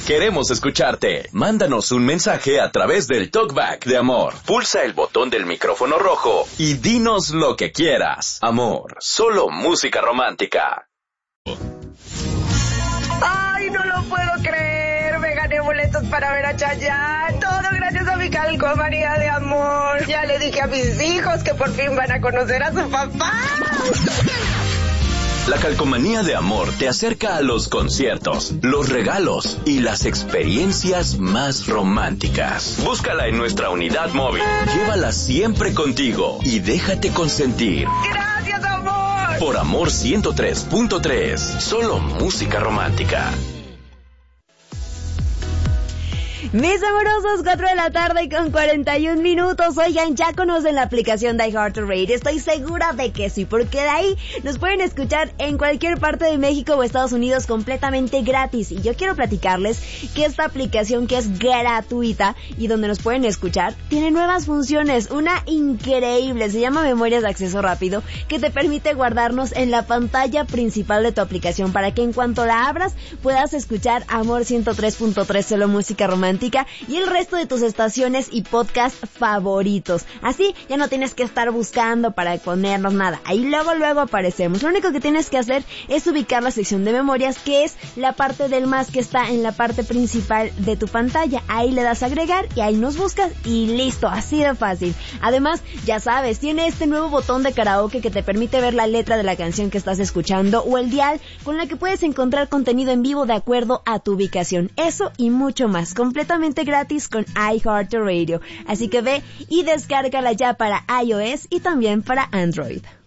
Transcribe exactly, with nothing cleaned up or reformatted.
Queremos escucharte. Mándanos un mensaje a través del Talkback de Amor. Pulsa el botón del micrófono rojo y dinos lo que quieras. Amor, solo música romántica. ¡Ay, no lo puedo creer! Me gané boletos para ver a Chayanne. Todo gracias a mi calcomanía de amor. Ya le dije a mis hijos que por fin van a conocer a su papá. La calcomanía de Amor te acerca a los conciertos, los regalos y las experiencias más románticas. Búscala en nuestra unidad móvil. Llévala siempre contigo y déjate consentir. ¡Gracias, amor! Por Amor ciento tres punto tres. Solo música romántica. Mis amorosos, cuatro de la tarde con cuarenta y un minutos. Oigan, ya conocen la aplicación de iHeartRadio. Estoy segura de que sí, porque de ahí nos pueden escuchar en cualquier parte de México o Estados Unidos completamente gratis. Y yo quiero platicarles que esta aplicación, que es gratuita y donde nos pueden escuchar, tiene nuevas funciones. Una increíble, se llama Memorias de Acceso Rápido, que te permite guardarnos en la pantalla principal de tu aplicación para que en cuanto la abras puedas escuchar Amor ciento tres punto tres, solo música romántica, y el resto de tus estaciones y podcast favoritos. Así ya no tienes que estar buscando para ponernos nada. Ahí luego luego aparecemos. Lo único que tienes que hacer es ubicar la sección de memorias, que es la parte del más que está en la parte principal de tu pantalla. Ahí le das a agregar y ahí nos buscas y listo, así de fácil. Además, ya sabes, tiene este nuevo botón de karaoke que te permite ver la letra de la canción que estás escuchando, o el dial con la que puedes encontrar contenido en vivo de acuerdo a tu ubicación. Eso y mucho más, completamente gratis con iHeartRadio. Así que ve y descárgala ya para iOS y también para Android.